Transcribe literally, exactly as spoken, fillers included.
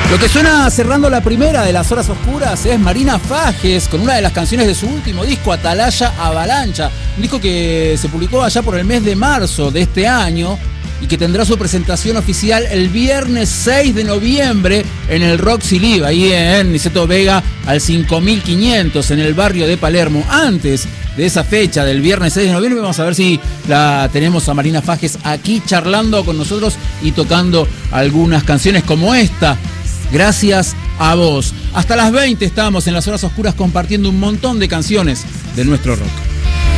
Lo que suena cerrando la primera de las horas oscuras es Marina Fajes con una de las canciones de su último disco, Atalaya Avalancha. Un disco que se publicó allá por el mes de marzo de este año y que tendrá su presentación oficial el viernes seis de noviembre en el Roxy Live, ahí en Niceto Vega al cinco mil quinientos, en el barrio de Palermo. Antes de esa fecha, del viernes seis de noviembre, vamos a ver si la tenemos a Marina Fajes aquí charlando con nosotros y tocando algunas canciones como esta, Gracias a vos. Hasta las veinte estamos en las horas oscuras compartiendo un montón de canciones de nuestro rock.